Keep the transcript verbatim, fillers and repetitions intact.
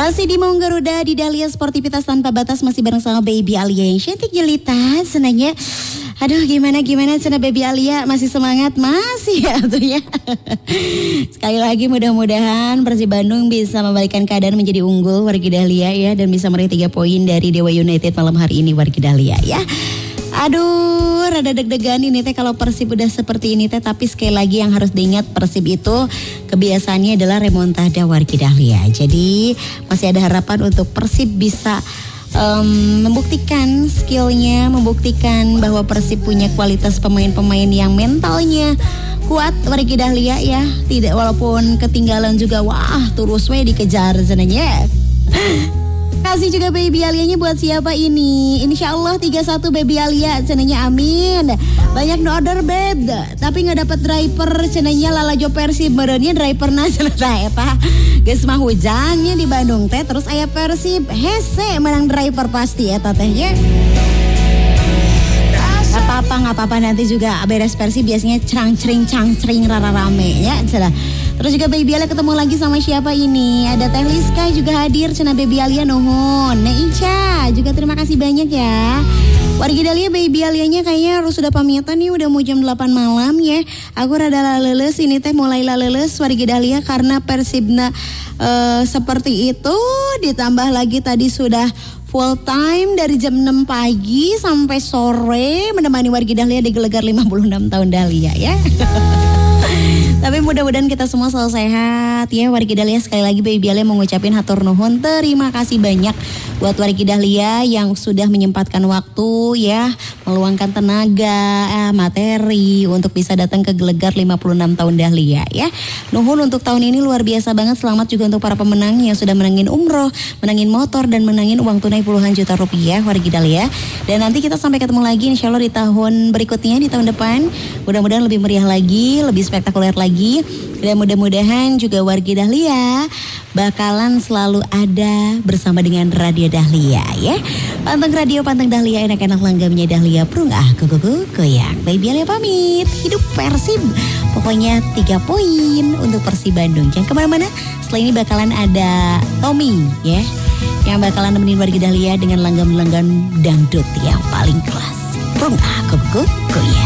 Masih di Maung Garuda di Dahlia Sportivitas Tanpa Batas, masih bareng sama Baby Alia yang cantik jelita. Senangnya, aduh gimana gimana cina Baby Alia, masih semangat masih ya tuh ya. Sekali lagi mudah-mudahan Persib Bandung bisa membalikkan keadaan menjadi unggul wargi Dahlia ya, dan bisa meraih tiga poin dari Dewa United malam hari ini wargi Dahlia ya. Aduh, rada deg-degan ini teh kalau Persib udah seperti ini teh, tapi sekali lagi yang harus diingat, Persib itu kebiasaannya adalah remontada wargi Dahlia. Jadi masih ada harapan untuk Persib bisa um, membuktikan skillnya, membuktikan bahwa Persib punya kualitas pemain-pemain yang mentalnya kuat wargi Dahlia ya. Tidak, walaupun ketinggalan juga, wah terus we dikejar senanya. Kasih juga Baby Alianya buat siapa ini? Insya Allah tiga satu Baby Alia, cenanya amin. Banyak no order bed, tapi gak dapat driver, cenanya lalajo Persib. Merenya driver nasional eta. Geus mah hujannya di Bandung teh, terus aya Persib. Hese menang driver pasti eta teh ya. Gak apa-apa, gak apa-apa, nanti juga beres Persib biasanya cerang-cering, cang-cering, rara rame ya. Terus juga Baby Alia ketemu lagi sama siapa ini? Ada Teh Liska juga hadir, cina Baby Alia nuhun. Nah Ica juga terima kasih banyak ya. Wargi Dahlia Baby Alianya kayaknya harus sudah pamitan nih, udah mau jam delapan malam ya. Aku rada laleles ini teh, mulai laleles wargi Dahlia karena Persibna uh, seperti itu. Ditambah lagi tadi sudah full time dari jam enam pagi sampai sore menemani wargi Dahlia di Gelegar lima puluh enam tahun Dahlia ya. Tapi mudah-mudahan kita semua selalu sehat ya wargi Dahlia. Sekali lagi Baby Alia mengucapin hatur nuhun, terima kasih banyak buat wargi Dahlia yang sudah menyempatkan waktu ya, meluangkan tenaga, eh, materi untuk bisa datang ke Gelegar lima puluh enam tahun Dahlia ya. Nuhun untuk tahun ini luar biasa banget. Selamat juga untuk para pemenang yang sudah menangin umroh, menangin motor, dan menangin uang tunai puluhan juta rupiah wargi Dahlia. Dan nanti kita sampai ketemu lagi insya Allah di tahun berikutnya, di tahun depan. Mudah-mudahan lebih meriah lagi, lebih spektakuler lagi. Dan mudah-mudahan juga wargi Dahlia bakalan selalu ada bersama dengan Radio Dahlia ya. Panteng radio, panteng Dahlia, enak-enak langgamnya Dahlia, prung ah kuku goyang. Baby Alia pamit, hidup Persib. Pokoknya tiga poin untuk Persib Bandung. Jangan kemana-mana, setelah ini bakalan ada Tommy ya, yang bakalan nemenin wargi Dahlia dengan langgam-langgam dangdut yang paling kelas. Prung ah kuku goyang.